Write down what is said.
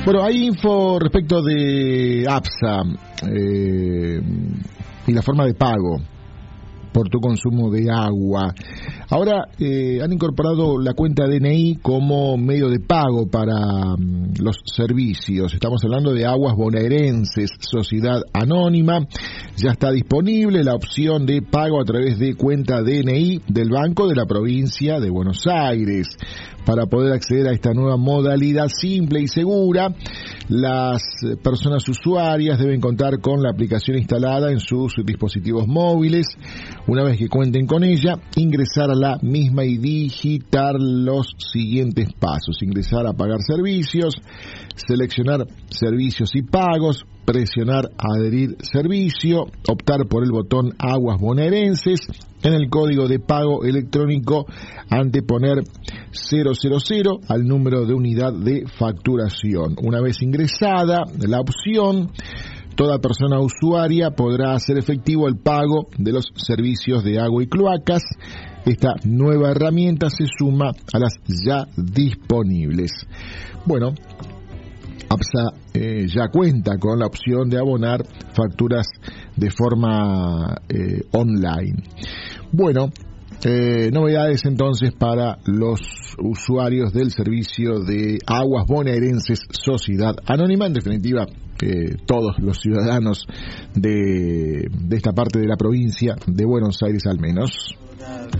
Bueno, hay info respecto de APSA y la forma de pago por tu consumo de agua. Ahora han incorporado la cuenta DNI como medio de pago para los servicios. Estamos hablando de Aguas Bonaerenses, Sociedad Anónima. Ya está disponible la opción de pago a través de cuenta DNI del Banco de la Provincia de Buenos Aires. Para poder acceder a esta nueva modalidad simple y segura, las personas usuarias deben contar con la aplicación instalada en sus dispositivos móviles. Una vez que cuenten con ella, ingresar a la misma y digitar los siguientes pasos. Ingresar a pagar servicios, seleccionar servicios y pagos, presionar adherir servicio, optar por el botón Aguas Bonaerenses, en el código de pago electrónico anteponer 000 al número de unidad de facturación. Una vez ingresada la opción, toda persona usuaria podrá hacer efectivo el pago de los servicios de agua y cloacas. Esta nueva herramienta se suma a las ya disponibles. Bueno, APSA ya cuenta con la opción de abonar facturas de forma online. Bueno, novedades entonces para los usuarios del servicio de Aguas Bonaerenses Sociedad Anónima. En definitiva, todos los ciudadanos de esta parte de la provincia de Buenos Aires al menos.